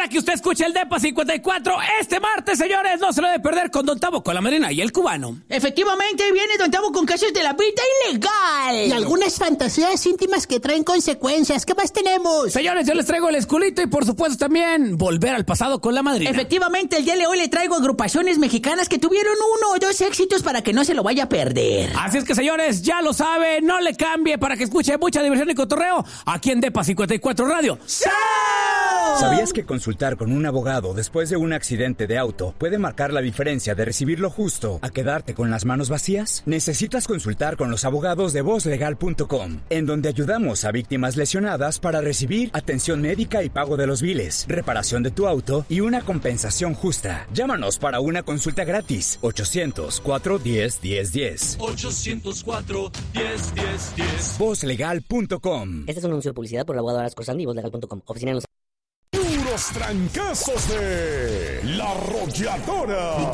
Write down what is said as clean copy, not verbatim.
que usted escuche el DEPA 54 este martes, señores. No se lo debe perder con Don Tavo, con la madrina y el cubano. Efectivamente, viene Don Tavo con casos de la vida ilegal. Y algunas fantasías íntimas que traen consecuencias. ¿Qué más tenemos? Señores, yo les traigo el esculito y por supuesto también volver al pasado con la madrina. Efectivamente, el día de hoy le traigo agrupaciones mexicanas que tuvieron 1 o 2 éxitos para que no se lo vaya a perder. Así es que, señores, ya lo sabe, no le cambie para que escuche mucha diversión y cotorreo aquí en DEPA 54 Radio. ¡Show! ¿Sabías que consultar con un abogado después de un accidente de auto puede marcar la diferencia de recibir lo justo a quedarte con las manos vacías? Necesitas consultar con los abogados de vozlegal.com, en donde ayudamos a víctimas lesionadas para recibir atención médica y pago de los biles, reparación de tu auto y una compensación justa. Llámanos para una consulta gratis. 800-410-1010. 800-410-1010. Vozlegal.com. Este es un anuncio de publicidad por el abogado Arasco Sandy y vozlegal.com. Oficina en los... Puros trancazos de La Arrolladora.